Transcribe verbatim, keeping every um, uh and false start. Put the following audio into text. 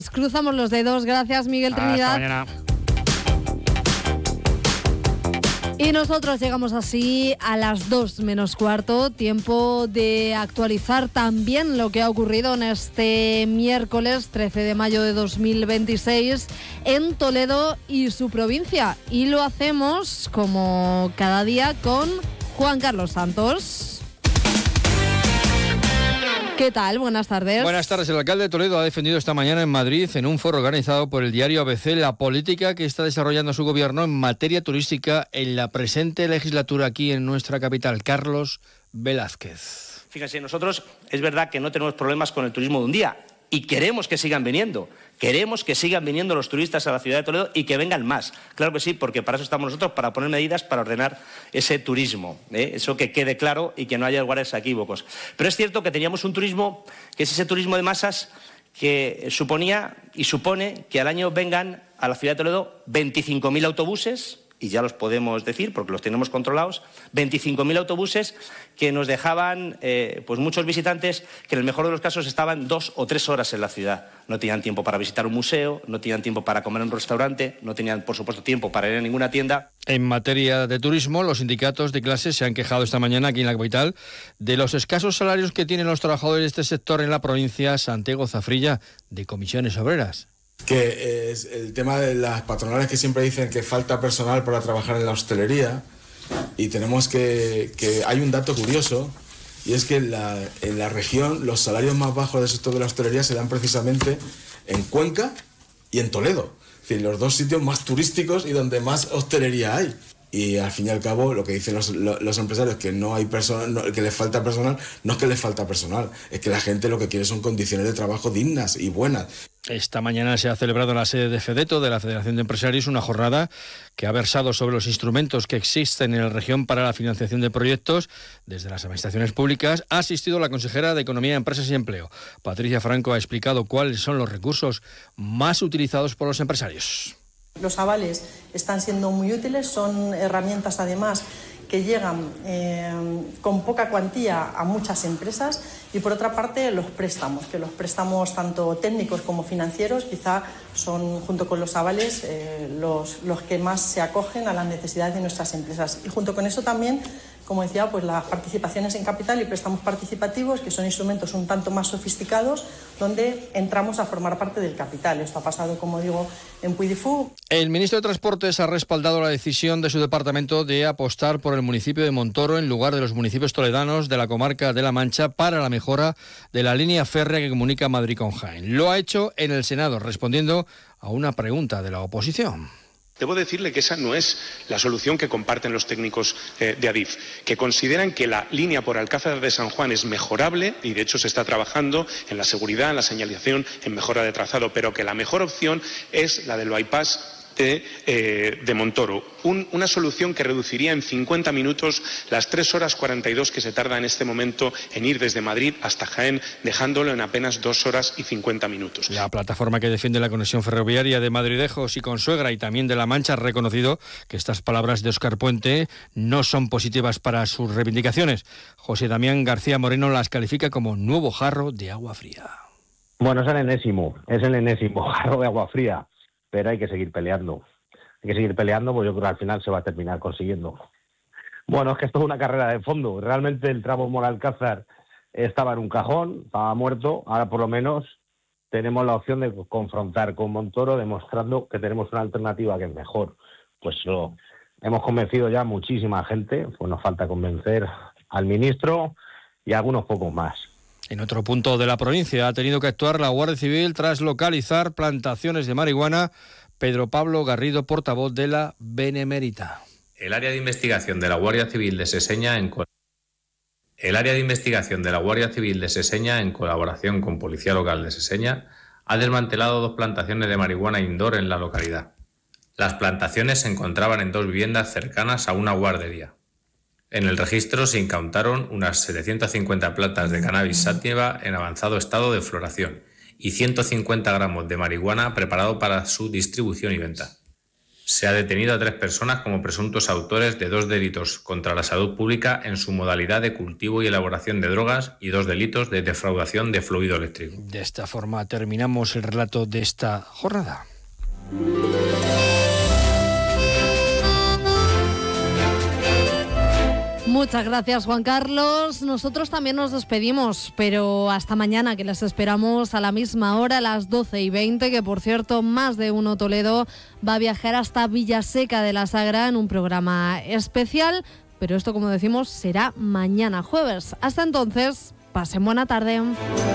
Cruzamos los dedos. Gracias, Miguel Trinidad. Hasta mañana. Y nosotros llegamos así a las dos menos cuarto, tiempo de actualizar también lo que ha ocurrido en este miércoles trece de mayo de dos mil veintiséis en Toledo y su provincia. Y lo hacemos como cada día con Juan Carlos Santos. ¿Qué tal? Buenas tardes. Buenas tardes. El alcalde de Toledo ha defendido esta mañana en Madrid, en un foro organizado por el diario A B C, la política que está desarrollando su gobierno en materia turística en la presente legislatura aquí en nuestra capital. Carlos Velázquez. Fíjense, nosotros es verdad que no tenemos problemas con el turismo de un día y queremos que sigan viniendo. Queremos que sigan viniendo los turistas a la ciudad de Toledo y que vengan más. Claro que sí, porque para eso estamos nosotros, para poner medidas para ordenar ese turismo, ¿eh? Eso que quede claro y que no haya lugares a equívocos. Pero es cierto que teníamos un turismo, que es ese turismo de masas, que suponía y supone que al año vengan a la ciudad de Toledo veinticinco mil autobuses, y ya los podemos decir porque los tenemos controlados, veinticinco mil autobuses que nos dejaban eh, pues muchos visitantes que en el mejor de los casos estaban dos o tres horas en la ciudad. No tenían tiempo para visitar un museo, no tenían tiempo para comer en un restaurante, no tenían, por supuesto, tiempo para ir a ninguna tienda. En materia de turismo, los sindicatos de clase se han quejado esta mañana aquí en la capital de los escasos salarios que tienen los trabajadores de este sector en la provincia. Santiago Zafrilla, de Comisiones Obreras. Que es el tema de las patronales que siempre dicen que falta personal para trabajar en la hostelería, y tenemos que, que hay un dato curioso, y es que en la, en la región los salarios más bajos del sector de la hostelería se dan precisamente en Cuenca y en Toledo, es decir, los dos sitios más turísticos y donde más hostelería hay. Y al fin y al cabo lo que dicen los, los, los empresarios, que no hay personal, no, que les falta personal, no es que les falta personal, es que la gente lo que quiere son condiciones de trabajo dignas y buenas. Esta mañana se ha celebrado en la sede de FEDETO, de la Federación de Empresarios, una jornada que ha versado sobre los instrumentos que existen en la región para la financiación de proyectos desde las administraciones públicas. Ha asistido la consejera de Economía, Empresas y Empleo. Patricia Franco ha explicado cuáles son los recursos más utilizados por los empresarios. Los avales están siendo muy útiles, son herramientas además que llegan eh, con poca cuantía a muchas empresas, y por otra parte los préstamos, que los préstamos tanto técnicos como financieros quizá son, junto con los avales, eh, los, los que más se acogen a las necesidades de nuestras empresas. Y junto con eso también, como decía, pues las participaciones en capital y préstamos participativos, que son instrumentos un tanto más sofisticados, donde entramos a formar parte del capital. Esto ha pasado, como digo, en Puy de Fou. El ministro de Transportes ha respaldado la decisión de su departamento de apostar por el municipio de Montoro en lugar de los municipios toledanos de la comarca de La Mancha para la mejora de la línea férrea que comunica Madrid con Jaén. Lo ha hecho en el Senado, respondiendo a una pregunta de la oposición. Debo decirle que esa no es la solución que comparten los técnicos eh, de Adif, que consideran que la línea por Alcázar de San Juan es mejorable, y de hecho se está trabajando en la seguridad, en la señalización, en mejora de trazado, pero que la mejor opción es la del bypass de, eh, de Montoro. Un, una solución que reduciría en cincuenta minutos las tres horas cuarenta y dos que se tarda en este momento en ir desde Madrid hasta Jaén, dejándolo en apenas dos horas y cincuenta minutos. La plataforma que defiende la conexión ferroviaria de Madridejos y Consuegra y también de La Mancha ha reconocido que estas palabras de Óscar Puente no son positivas para sus reivindicaciones. José Damián García Moreno las califica como nuevo jarro de agua fría. Bueno, es el enésimo, es el enésimo jarro de agua fría. Pero hay que seguir peleando. Hay que seguir peleando, pues yo creo que al final se va a terminar consiguiendo. Bueno, es que esto es una carrera de fondo. Realmente el tramo Mora-Alcázar estaba en un cajón, estaba muerto. Ahora por lo menos tenemos la opción de confrontar con Montoro, demostrando que tenemos una alternativa que es mejor. Pues lo hemos convencido ya a muchísima gente, pues nos falta convencer al ministro y a algunos pocos más. En otro punto de la provincia ha tenido que actuar la Guardia Civil tras localizar plantaciones de marihuana. Pedro Pablo Garrido, portavoz de la Benemérita. El área de investigación de la Guardia Civil de Seseña en El área de investigación de la Guardia Civil de Seseña, en colaboración con Policía Local de Seseña, ha desmantelado dos plantaciones de marihuana indoor en la localidad. Las plantaciones se encontraban en dos viviendas cercanas a una guardería. En el registro se incautaron unas setecientas cincuenta plantas de cannabis sativa en avanzado estado de floración y ciento cincuenta gramos de marihuana preparado para su distribución y venta. Se ha detenido a tres personas como presuntos autores de dos delitos contra la salud pública en su modalidad de cultivo y elaboración de drogas y dos delitos de defraudación de fluido eléctrico. De esta forma terminamos el relato de esta jornada. Muchas gracias, Juan Carlos. Nosotros también nos despedimos, pero hasta mañana, que les esperamos a la misma hora, a las doce y veinte, que por cierto, Más de Uno Toledo va a viajar hasta Villaseca de la Sagra en un programa especial, pero esto, como decimos, será mañana jueves. Hasta entonces, pasen buena tarde.